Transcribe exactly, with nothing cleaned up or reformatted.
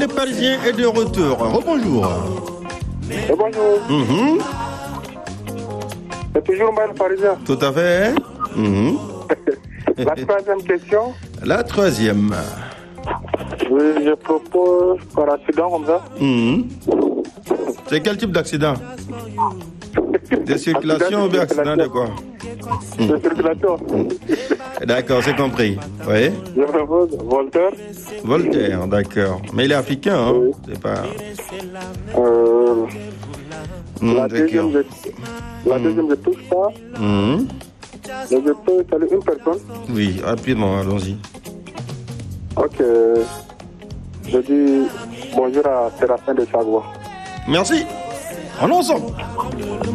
le Parisien est de retour. Rebonjour. Et bonjour. Mm-hmm. C'est toujours mal Parisien. Tout à fait. Mm-hmm. La troisième question. La troisième. Oui, je propose par accident comme ça. Mm-hmm. C'est quel type d'accident? De circulation ou bien accident de quoi? De circulation. D'accord, c'est compris. Oui. Je propose Voltaire. Voltaire, d'accord. Mais il est africain, hein? Oui. C'est pas... Euh, Mmh, la deuxième, je, la Mmh. deuxième, je touche pas. Mmh. Mais je peux saluer une personne. Oui, rapidement, allons-y. Ok. Je dis bonjour à Séraphin de Chagua. Merci. On est ensemble.